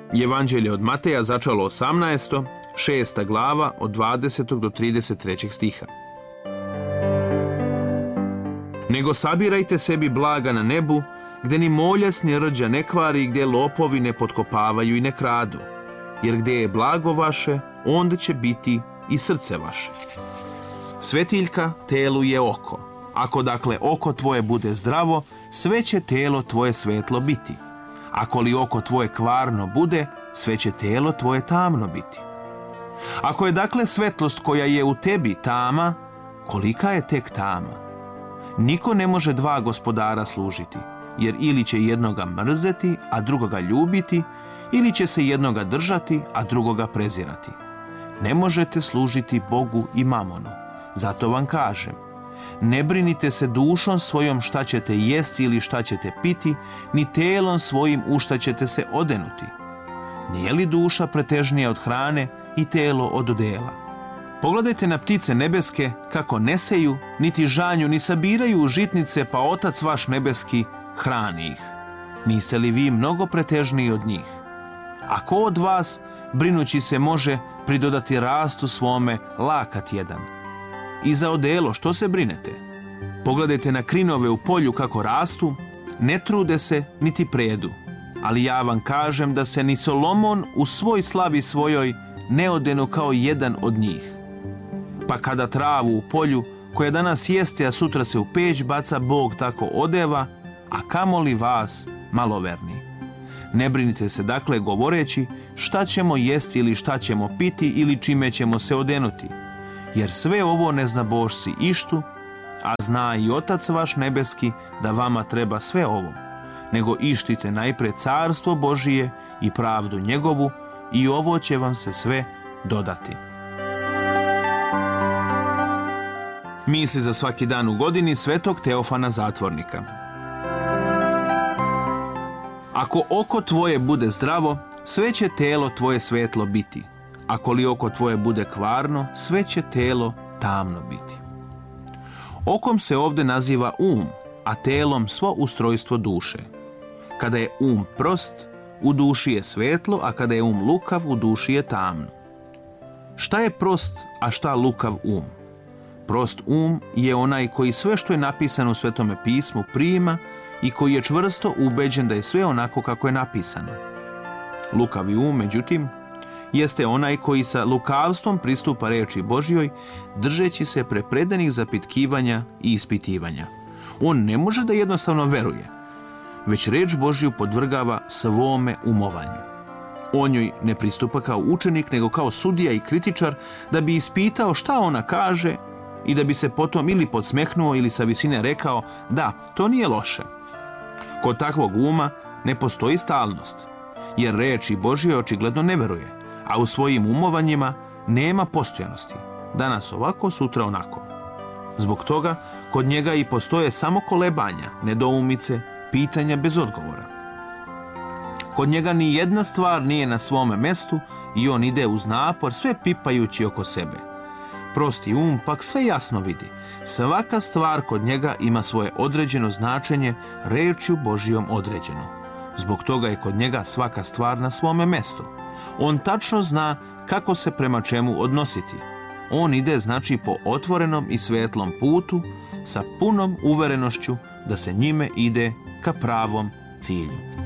Evanđelje od Mateja, začalo 18. 6. glava od 20. do 33. stiha. Nego sabirajte sebi blaga na nebu, gde ni moljac ni rđa ne kvari, gde lopovi ne potkopavaju i ne kradu. Jer gde je blago vaše, onda će biti i srce vaše. Svetiljka telu je oko. Ako dakle oko tvoje bude zdravo, sve će telo tvoje svetlo biti. Ako li oko tvoje kvarno bude, sve će telo tvoje tamno biti. Ako je dakle svetlost koja je u tebi tama, kolika je tek tama? Niko ne može dva gospodara služiti, jer ili će jednoga mrzeti, a drugoga ljubiti, ili će se jednoga držati, a drugoga prezirati. Ne možete služiti Bogu i mamonu. Zato vam kažem, ne brinite se dušom svojom šta ćete jesti ili šta ćete piti, ni telom svojim u šta ćete se odenuti. Nije li duša pretežnija od hrane i telo od odela? Pogledajte na ptice nebeske kako ne seju, niti žanju, ni sabiraju u žitnice, pa Otac vaš nebeski hrani ih. Niste li vi mnogo pretežniji od njih? A ko od vas, brinući se, može pridodati rastu svome lakat jedan? I za odelo što se brinete? Pogledajte na krinove u polju kako rastu, ne trude se niti predu. Ali ja vam kažem da se ni Solomon u svoj slavi svojoj ne odenu kao jedan od njih. Pa kada travu u polju, koja danas jeste, a sutra se u peć baca, Bog tako odeva, a kamoli vas, maloverni. Ne brinite se dakle govoreći šta ćemo jesti ili šta ćemo piti ili čime ćemo se odenuti. Jer sve ovo ne zna božci ištu, a zna i Otac vaš nebeski da vama treba sve ovo. Nego ištite najpre carstvo Božije i pravdu njegovu, i ovo će vam se sve dodati. Misli za svaki dan u godini svetog Teofana Zatvornika. Ako oko tvoje bude zdravo, sve će telo tvoje svetlo biti. Ako li oko tvoje bude kvarno, sve će telo tamno biti. Okom se ovdje naziva a telom svo ustrojstvo duše. Kada je prost, u duši je svetlo, a kada je lukav, u duši je tamno. Šta je prost, a šta lukav Prost je onaj koji sve što je napisano u Svetome pismu prima i koji je čvrsto ubeđen da je sve onako kako je napisano. Lukavi međutim, jeste onaj koji sa lukavstvom pristupa reči Božjoj, držeći se prepredanih zapitkivanja i ispitivanja. On ne može da jednostavno veruje, već reč Božju podvrgava svome umovanju. On joj ne pristupa kao učenik, nego kao sudija i kritičar, da bi ispitao šta ona kaže i da bi se potom ili podsmehnuo ili sa visine rekao da, to nije loše. Kod takvog ne postoji stalnost, jer reči Božje očigledno ne veruje, a u svojim umovanjima nema postojanosti. Danas ovako, sutra onako. Zbog toga kod njega i postoje samo kolebanja, nedoumice, pitanja bez odgovora. Kod njega ni jedna stvar nije na svome mestu i on ide uz napor, sve pipajući oko sebe. Prosti pak sve jasno vidi. Svaka stvar kod njega ima svoje određeno značenje, rečju Božjom određeno. Zbog toga je kod njega svaka stvar na svome mestu. On tačno zna kako se prema čemu odnositi. On ide znači po otvorenom i svetlom putu sa punom uverenošću da se njime ide ka pravom cilju.